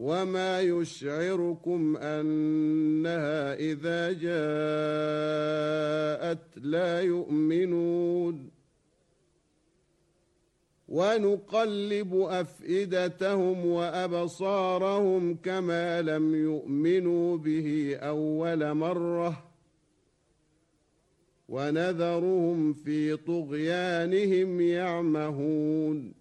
وما يشعركم أنها إذا جاءت لا يؤمنون ونقلب أفئدتهم وأبصارهم كما لم يؤمنوا به أول مرة ونذرهم في طغيانهم يعمهون